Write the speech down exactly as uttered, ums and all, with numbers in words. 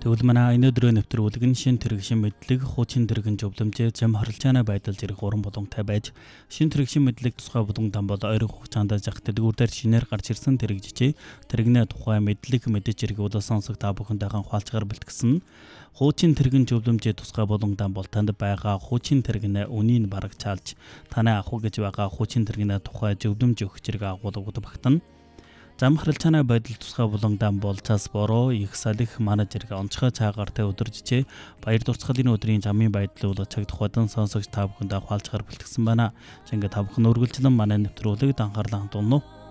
Тэгвэл манай энэ өдрөө нэвтрүүлэг нь шин тэрэгшин мэдлэг, хуучин тэрэгэн зөвлөмжөө зам харилцааны байдал зэрэг уран боломжтой байж шин тэрэгшин мэдлэг тусгай булан дан бол ойрын хугацаанд зах дэлгүүрээр шинээр гарч ирсэн тэрэгжижээ. Тэрэгнээ тухай мэдлэг мэдэж ирэх удаа сонсох та бүхэндээ хаалцгаар бэлтгэсэн хуучин тэрэгэн зөвлөмжөө тусгай булан дан бол танд байгаа хуучин тэрэгнээ үнийг бараг чаалж танай авах гэж байгаа хуучин тэрэгнээ тухай зөвлөмж өгөх зэрэг агуулгад багтана. Зам харилцааны байдал тусгай булан дан бол цас бороо их салих менежер онцгой цаагаар тэ өдөржжээ. Баяр дуусгалын өдрийн замын байдал бол цаг тухайдан сонсогч та бүхэндээ хаалцгаар бэлтгэсэн байна. Шингээ та бүхэн үргэлжлэн манай нэвтрүүлэгт анхаарлаа хандуулна уу?